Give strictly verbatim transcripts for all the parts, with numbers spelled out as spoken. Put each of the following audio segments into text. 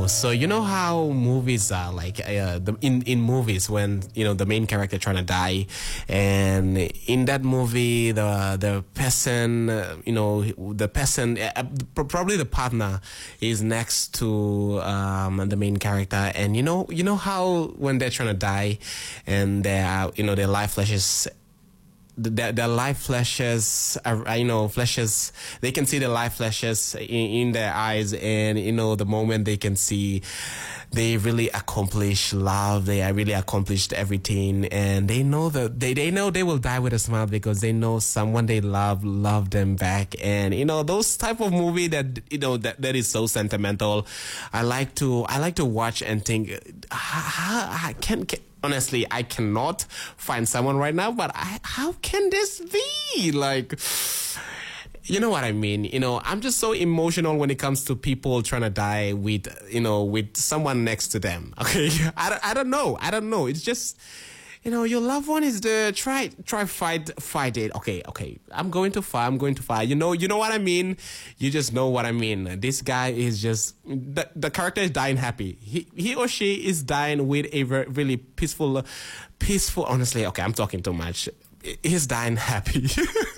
know. So you know how movies are like uh, the, in in movies when you know the main character trying to die, and in that movie the the person uh, you know the person uh, probably the partner is next to um, the main character, and you know you know how when they're trying to die, and their you know their life flashes. Their, their life flashes, uh, you know, flashes. They can see the life flashes in, in their eyes, and you know, the moment they can see, they really accomplished love. They really accomplished everything, and they know that they they know they will die with a smile because they know someone they love loved them back. And you know, those type of movie that you know that, that is so sentimental. I like to I like to watch and think, how, how can. can Honestly, I cannot find someone right now, but I, how can this be? Like, you know what I mean? You know, I'm just so emotional when it comes to people trying to die with, you know, with someone next to them. Okay, I don't, I don't know. I don't know. It's just, you know, your loved one is there. Try, try fight, fight it. Okay, okay. I'm going to fight. I'm going to fight. You know, you know what I mean. You just know what I mean. This guy is just the the character is dying happy. He he or she is dying with a very, really peaceful, peaceful. Honestly, okay, I'm talking too much. He's dying happy.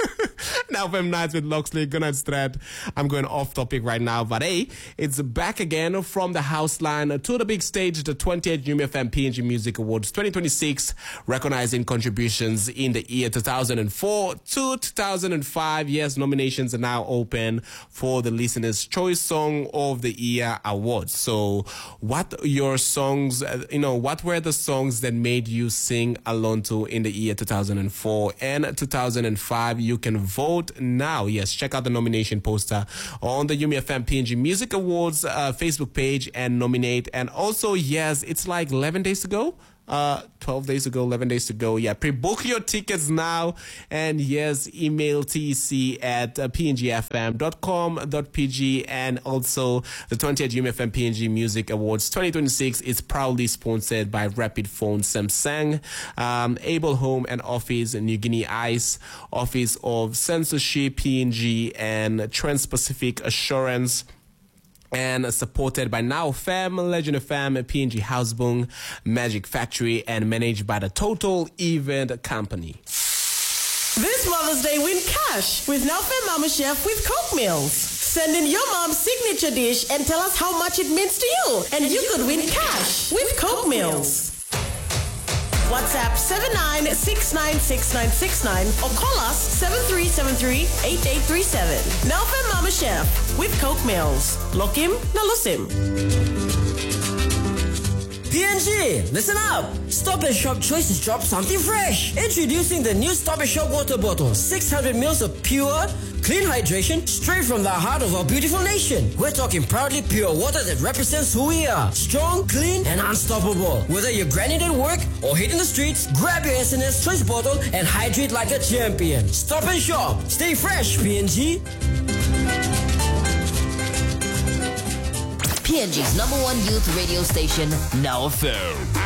Now Fem Nights with Loxley, good night, Strat. I'm going off topic right now, but hey, it's back again from the house line to the big stage, the twentieth Yumi F M P N G Music Awards twenty twenty-six, recognizing contributions in the year two thousand four to two thousand five. Yes, nominations are now open for the Listener's Choice Song of the Year Awards. So what your songs, you know, what were the songs that made you sing along to in the year two thousand four and two thousand five? You can vote now. Yes, check out the nomination poster on the Yumi F M P N G Music Awards uh, Facebook page and nominate. And also, yes, it's like eleven days ago. Uh, twelve days ago, eleven days ago. Yeah, pre-book your tickets now. And yes, email T C at uh, p n g f m dot com dot p g. And also, the twentieth Yumi F M P N G Music Awards twenty twenty-six is proudly sponsored by Rapid Phone Samsung, um, Able Home and Office, New Guinea Ice, Office of Censorship P N G, and Trans-Pacific Assurance. And supported by Now Fam, Legend of Fam, P N G Housebung, Magic Factory, and managed by the Total Event Company. This Mother's Day, win cash with Now Fam Mama Chef with Coke Meals. Send in your mom's signature dish and tell us how much it means to you, and you could win cash with Coke Meals. WhatsApp seven nine six nine six nine six nine or call us seven three seven three eight eight three seven. Now for Mama Chef with Coke Meals. Lock him, now lose him. P N G, listen up! Stop and Shop Choices dropped something fresh. Introducing the new Stop and Shop water bottle. six hundred milliliters of pure, clean hydration straight from the heart of our beautiful nation. We're talking proudly pure water that represents who we are. Strong, clean, and unstoppable. Whether you're grinding at work or hitting the streets, grab your S N S Choice bottle and hydrate like a champion. Stop and Shop. Stay fresh, P N G. P N G's number one youth radio station, Now F M.